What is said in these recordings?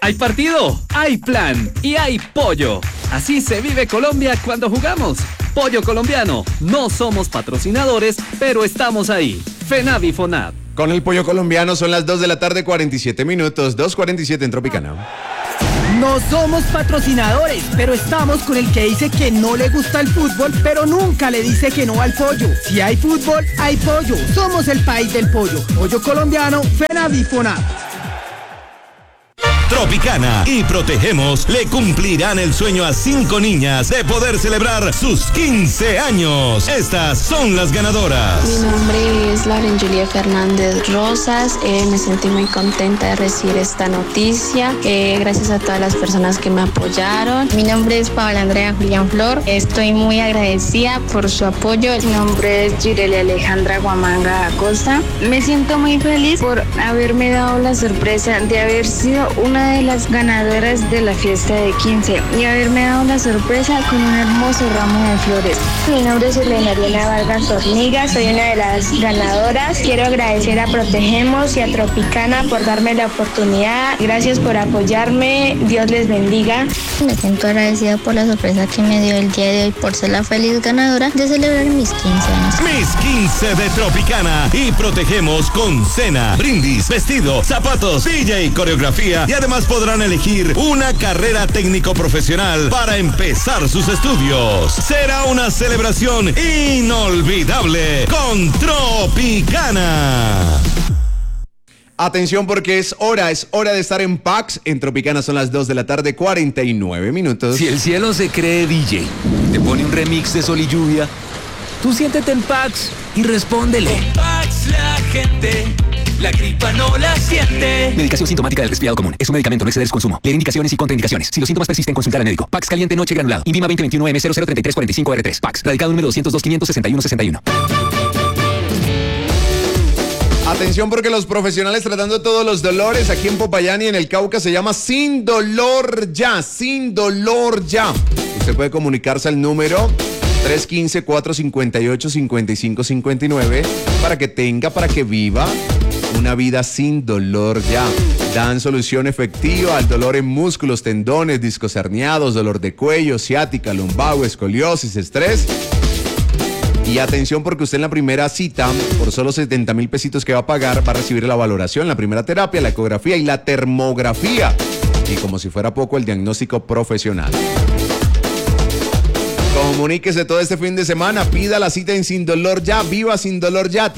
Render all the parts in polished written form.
Hay partido, hay plan y hay pollo. Así se vive Colombia cuando jugamos. Pollo colombiano. No somos patrocinadores, pero estamos ahí. FENAV y FONAV. Con el pollo colombiano son las 2 de la tarde, 47 minutos. 2:47 en Tropicana. No somos patrocinadores, pero estamos con el que dice que no le gusta el fútbol, pero nunca le dice que no al pollo. Si hay fútbol, hay pollo. Somos el país del pollo. Pollo colombiano, FENAV y FONAV. Tropicana y Protegemos le cumplirán el sueño a 5 niñas de poder celebrar sus 15 años. Estas son las ganadoras. Mi nombre es Lauren Julia Fernández Rosas. Me sentí muy contenta de recibir esta noticia. Gracias a todas las personas que me apoyaron. Mi nombre es Paola Andrea Julián Flor. Estoy muy agradecida por su apoyo. Mi nombre es Girelia Alejandra Guamanga Acosta. Me siento muy feliz por haberme dado la sorpresa de haber sido una de las ganadoras de la fiesta de 15 y haberme dado la sorpresa con un hermoso ramo de flores. Mi nombre es Elena Vargas Horniga, soy una de las ganadoras. Quiero agradecer a Protegemos y a Tropicana por darme la oportunidad. Gracias por apoyarme, Dios les bendiga. Me siento agradecida por la sorpresa que me dio el día de hoy por ser la feliz ganadora de celebrar mis 15 años. Mis 15 de Tropicana y Protegemos con cena, brindis, vestido, zapatos, DJ y coreografía, y además podrán elegir una carrera técnico profesional para empezar sus estudios. Será una celebración inolvidable con Tropicana. Atención porque es hora de estar en PAX. En Tropicana son las 2 de la tarde, 49 minutos. Si el cielo se cree DJ, te pone un remix de Sol y Lluvia, tú siéntete en PAX y respóndele. En PAX la gente, la gripa no la siente. Medicación sintomática del resfriado común. Es un medicamento, no exceder su consumo. Leer indicaciones y contraindicaciones. Si los síntomas persisten, consultar al médico. Pax caliente noche granulado. INVIMA 2021M003345R3. Pax. Radicado número 202-561-61. Atención porque los profesionales tratando todos los dolores aquí en Popayán y en el Cauca se llama Sin Dolor Ya. Sin Dolor Ya. Usted puede comunicarse al número 315-458-5559 para que viva una vida sin dolor ya. Dan solución efectiva al dolor en músculos, tendones, discos herniados, dolor de cuello, ciática, lumbago, escoliosis, estrés. Y atención porque usted en la primera cita, por solo 70,000 pesitos que va a pagar, va a recibir la valoración, la primera terapia, la ecografía y la termografía. Y como si fuera poco, el diagnóstico profesional. Comuníquese todo este fin de semana, pida la cita en Sin Dolor Ya, viva Sin Dolor Ya,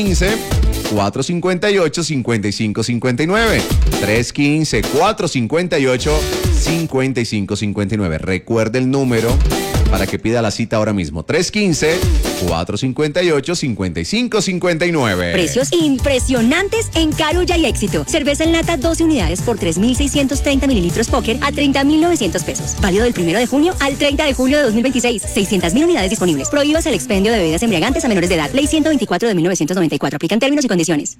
315-458-5559. 315-458-5559. Recuerde el número para que pida la cita ahora mismo. 315-458-5559. Precios impresionantes en Carulla y Éxito. Cerveza en lata 12 unidades por 3.630 mililitros Póker a 30.900 pesos. Válido del 1 de junio al 30 de julio de 2026. 600.000 unidades disponibles. Prohíbas el expendio de bebidas embriagantes a menores de edad. Ley 124 de 1994. Aplican términos y condiciones.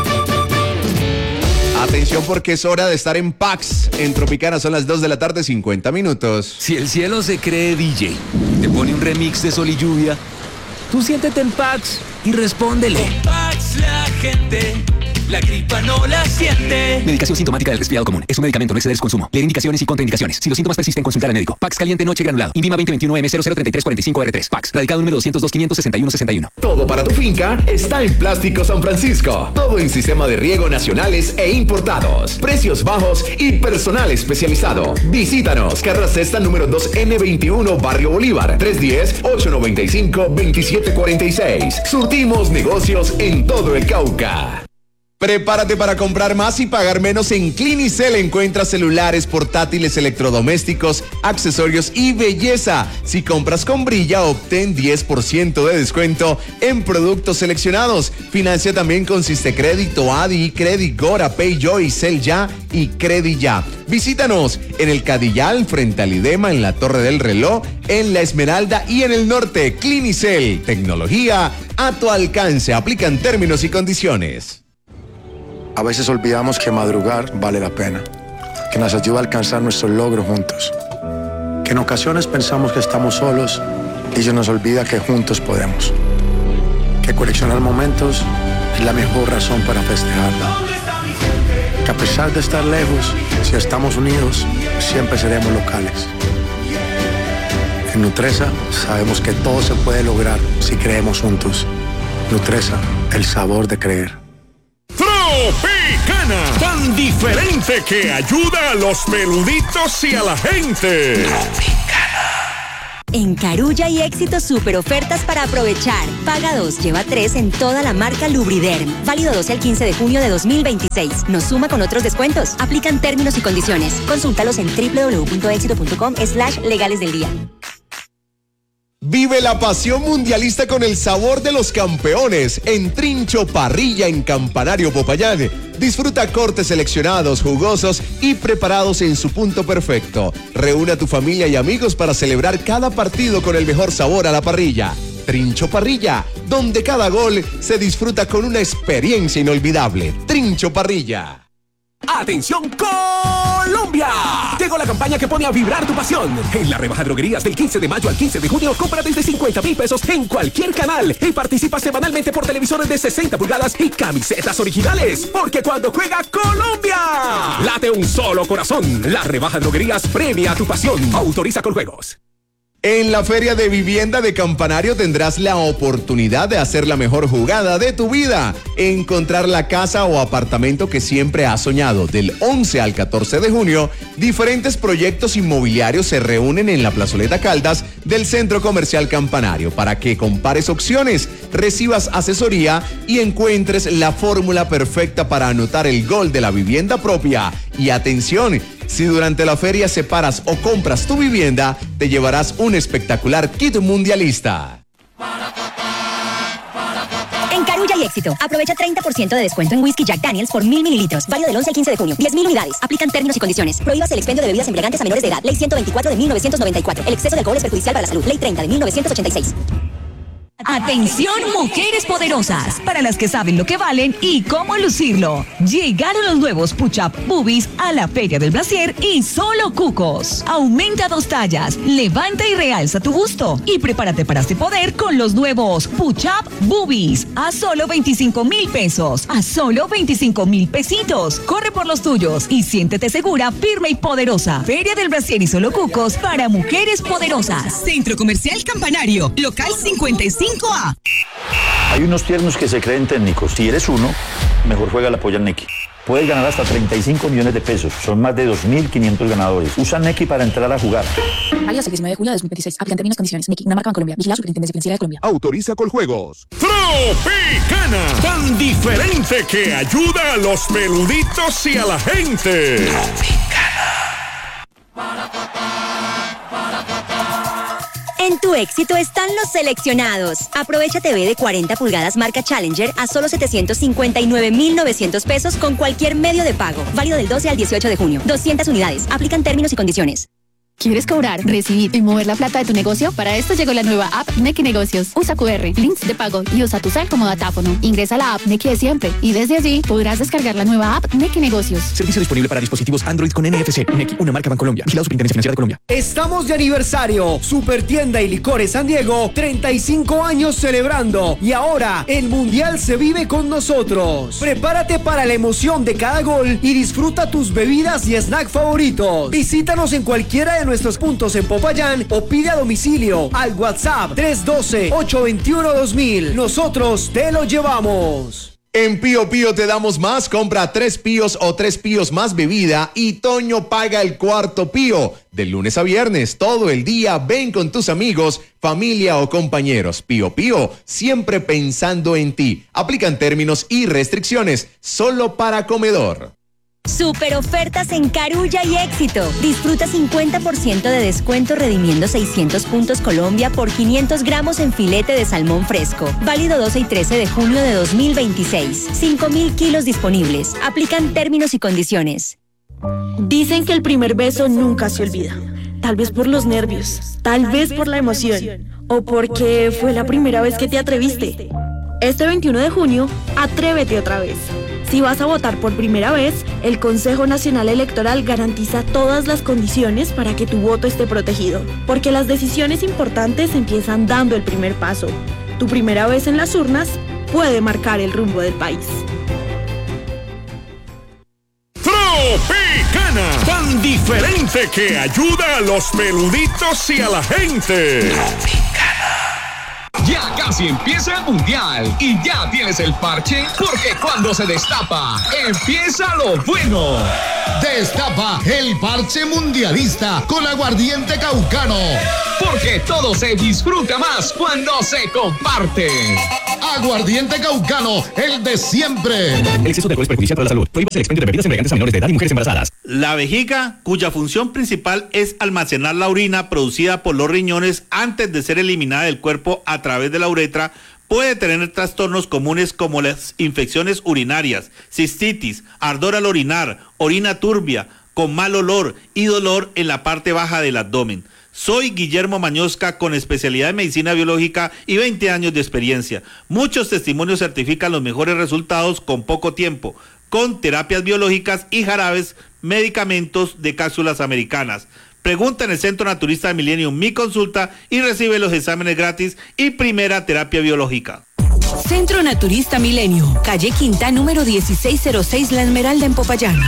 Atención porque es hora de estar en PAX. En Tropicana son las 2 de la tarde, 50 minutos. Si el cielo se cree DJ, te pone un remix de Sol y Lluvia, tú siéntete en PAX y respóndele. En PAX la gente, la gripa no la siente. Medicación sintomática del resfriado común. Es un medicamento, no exceder su consumo. Leer indicaciones y contraindicaciones. Si los síntomas persisten, consultar al médico. Pax caliente noche granulado. INVIMA 2021M003345R3. Pax. Radicado número 202-561-61. Todo para tu finca está en Plástico San Francisco. Todo en sistema de riego nacionales e importados. Precios bajos y personal especializado. Visítanos. Carrera Sexta número 2N21, Barrio Bolívar. 310-895-2746. Surtimos negocios en todo el Cauca. Prepárate para comprar más y pagar menos. En Clinicel encuentras celulares, portátiles, electrodomésticos, accesorios y belleza. Si compras con Brilla, obtén 10% de descuento en productos seleccionados. Financia también con Sistecrédito, Adi, Credit, Gora, PayJoy, Cel Ya y Credit Ya. Visítanos en el Cadillal, frente al IDEMA, en la Torre del Reloj, en La Esmeralda y en el norte. Clinicel, tecnología a tu alcance. Aplican términos y condiciones. A veces olvidamos que madrugar vale la pena, que nos ayuda a alcanzar nuestros logros juntos, que en ocasiones pensamos que estamos solos y se nos olvida que juntos podemos, que coleccionar momentos es la mejor razón para festejar, Porque a pesar de estar lejos, si estamos unidos, siempre seremos locales. En Nutresa sabemos que todo se puede lograr si creemos juntos. Nutresa, el sabor de creer. Tropicana, tan diferente que ayuda a los peluditos y a la gente. En Carulla y Éxito, super ofertas para aprovechar. Paga 2, lleva 3 en toda la marca Lubriderm. Válido 12 al 15 de junio de 2026. Nos suma con otros descuentos. Aplican términos y condiciones. Consúltalos en www.exito.com/legales del día. Vive la pasión mundialista con el sabor de los campeones en Trincho Parrilla en Campanario Popayán. Disfruta cortes seleccionados, jugosos y preparados en su punto perfecto. Reúne a tu familia y amigos para celebrar cada partido con el mejor sabor a la parrilla. Trincho Parrilla, donde cada gol se disfruta con una experiencia inolvidable. Trincho Parrilla. ¡Atención Colombia! Llegó la campaña que pone a vibrar tu pasión. En la rebaja droguerías del 15 de mayo al 15 de junio, compra desde 50,000 pesos en cualquier canal y participa semanalmente por televisores de 60 pulgadas y camisetas originales. Porque cuando juega Colombia, late un solo corazón. La rebaja droguerías premia tu pasión. Autoriza con juegos. En la Feria de Vivienda de Campanario tendrás la oportunidad de hacer la mejor jugada de tu vida, encontrar la casa o apartamento que siempre has soñado. Del 11 al 14 de junio, diferentes proyectos inmobiliarios se reúnen en la Plazoleta Caldas del Centro Comercial Campanario para que compares opciones, recibas asesoría y encuentres la fórmula perfecta para anotar el gol de la vivienda propia. Y atención, si durante la feria separas o compras tu vivienda, te llevarás un espectacular kit mundialista. En Carulla y Éxito, aprovecha 30% de descuento en whisky Jack Daniels por 1,000 mililitros. Válido del 11 al 15 de junio. 10,000 unidades. Aplican términos y condiciones. Prohíbas el expendio de bebidas embriagantes a menores de edad. Ley 124 de 1994. El exceso de alcohol es perjudicial para la salud. Ley 30 de 1986. Atención, mujeres poderosas, para las que saben lo que valen y cómo lucirlo. Llegaron los nuevos Push-Up Boobies a la Feria del Brasier y solo cucos. Aumenta 2 tallas, levanta y realza tu busto y prepárate para este poder con los nuevos Push-Up Boobies a solo 25,000 pesos, a solo 25,000 pesitos. Corre por los tuyos y siéntete segura, firme y poderosa. Feria del Brasier y solo cucos para mujeres poderosas. Centro Comercial Campanario, local 55A. Hay unos tiernos que se creen técnicos. Si eres uno, mejor juega la polla Neki. Puedes ganar hasta 35 millones de pesos. Son más de 2.500 ganadores. Usa Neki para entrar a jugar. Válido hasta el 19 de julio de 2026. Aplican términos y condiciones. Neki, una marca en Colombia. Vigilado Superintendencia Financiera de Colombia. Autoriza con juegos. Tropicana, tan diferente que ayuda a los peluditos y a la gente. En tu Éxito están los seleccionados. Aprovecha TV de 40 pulgadas marca Challenger a solo 759,900 pesos con cualquier medio de pago. Válido del 12 al 18 de junio. 200 unidades. Aplican términos y condiciones. ¿Quieres cobrar, recibir y mover la plata de tu negocio? Para esto llegó la nueva app Neki Negocios. Usa QR, links de pago y usa tu cel como datáfono. Ingresa a la app Neki de siempre y desde allí podrás descargar la nueva app Neki Negocios. Servicio disponible para dispositivos Android con NFC. Neki, una marca Bancolombia. Vigilado Superintendencia Financiera de Colombia. Estamos de aniversario. Supertienda y Licores San Diego, 35 años celebrando. Y ahora, el Mundial se vive con nosotros. Prepárate para la emoción de cada gol y disfruta tus bebidas y snack favoritos. Visítanos en cualquiera de nuestros puntos en Popayán o pide a domicilio al WhatsApp 312-821-2000. Nosotros te lo llevamos. En Pío Pío te damos más. Compra 3 píos o 3 píos más bebida y Toño paga el cuarto pío. De lunes a viernes, todo el día, ven con tus amigos, familia o compañeros. Pío Pío, siempre pensando en ti. Aplican términos y restricciones, solo para comedor. Super ofertas en Carulla y Éxito. Disfruta 50% de descuento redimiendo 600 puntos Colombia por 500 gramos en filete de salmón fresco. Válido 12 y 13 de junio de 2026. 5,000 kilos disponibles. Aplican términos y condiciones. Dicen que el primer beso nunca se olvida. Tal vez por los nervios, tal vez por la emoción o porque fue la primera vez que te atreviste. Este 21 de junio, atrévete otra vez. Si vas a votar por primera vez, el Consejo Nacional Electoral garantiza todas las condiciones para que tu voto esté protegido, porque las decisiones importantes empiezan dando el primer paso. Tu primera vez en las urnas puede marcar el rumbo del país. Tropicana, tan diferente que ayuda a los peluditos y a la gente. Ya casi empieza el Mundial y ya tienes el parche porque cuando se destapa, empieza lo bueno. Destapa el parche mundialista con aguardiente caucano. Porque todo se disfruta más cuando se comparte. Aguardiente caucano, el de siempre. El exceso de alcohol es perjudicial para la salud. Prohíbase el expendio de bebidas embriagantes a menores de edad y mujeres embarazadas. La vejiga, cuya función principal es almacenar la orina producida por los riñones antes de ser eliminada del cuerpo a través de la uretra, puede tener trastornos comunes como las infecciones urinarias, cistitis, ardor al orinar, orina turbia, con mal olor y dolor en la parte baja del abdomen. Soy Guillermo Mañosca, con especialidad en medicina biológica y 20 años de experiencia. Muchos testimonios certifican los mejores resultados con poco tiempo, con terapias biológicas y jarabes, medicamentos de cápsulas americanas. Pregunta en el Centro Naturista de Millennium Mi Consulta y recibe los exámenes gratis y primera terapia biológica. Centro Naturista Milenio, calle Quinta, número 1606, La Esmeralda, en Popayán.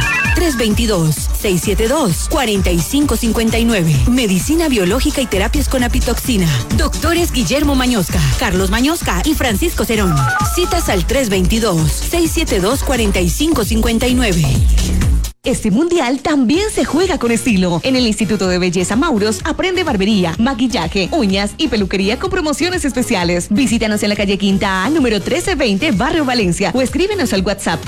322-672-4559. Medicina biológica y terapias con apitoxina. Doctores Guillermo Mañosca, Carlos Mañosca y Francisco Cerón. Citas al 322-672-4559. Este mundial también se juega con estilo. En el Instituto de Belleza Mauros aprende barbería, maquillaje, uñas y peluquería con promociones especiales. Visítanos en la calle Quinta A, número 1320, Barrio Valencia, o escríbenos al WhatsApp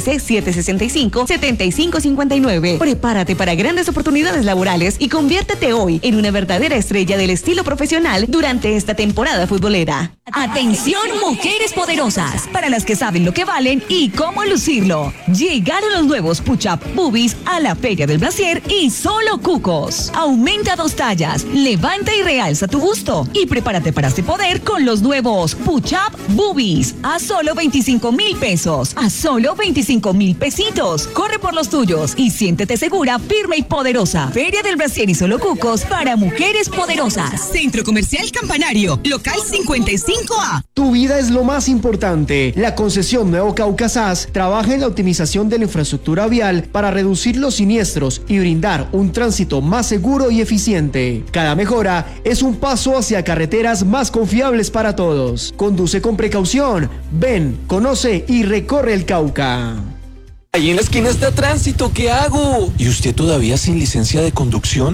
313-765-7559. Prepárate para grandes oportunidades laborales y conviértete hoy en una verdadera estrella del estilo profesional durante esta temporada futbolera. Atención, mujeres poderosas, Para las que saben lo que valen y cómo lucirlo. Llegaron los nuevos Push-Up Boobies a la Feria del Brasier y solo cucos. Aumenta 2 tallas, levanta y realza tu busto y prepárate para este poder con los nuevos Push-Up Boobies a solo 25,000 pesos, a solo 25,000 pesitos. Corre por los tuyos y siéntete segura, firme y poderosa. Feria del Brasier y solo cucos para mujeres poderosas. Centro Comercial Campanario, local 55A. Tu vida es lo más importante. La concesión Nuevo Cauca SAS trabaja en la optimización de la infraestructura vial para reducir los siniestros y brindar un tránsito más seguro y eficiente. Cada mejora es un paso hacia carreteras más confiables para todos. Conduce con precaución. Ven, conoce y recorre el Cauca. Ahí en la esquina está tránsito, ¿qué hago? ¿Y usted todavía sin licencia de conducción?